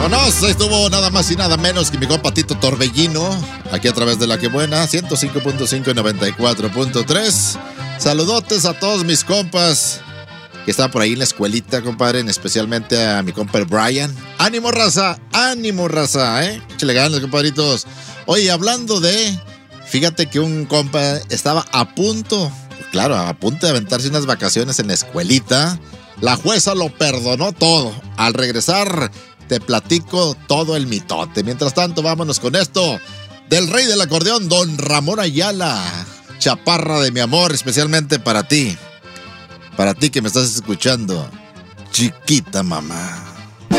Vámonos, estuvo nada más y nada menos que mi compa Tito Torbellino, aquí a través de La Que Buena, 105.5 y 94.3. Saludotes a todos mis compas que están por ahí en la escuelita, compadre, especialmente a mi compa Brian. ¡Ánimo, raza! ¿Eh? Échale ganas, compadritos. Oye, hablando de... Fíjate que un compa estaba a punto de aventarse unas vacaciones en la escuelita. La jueza lo perdonó todo. Al regresar, te platico todo el mitote. Mientras tanto, vámonos con esto del rey del acordeón, don Ramón Ayala. Chaparra de mi amor, especialmente para ti. Para ti que me estás escuchando. Chiquita mamá.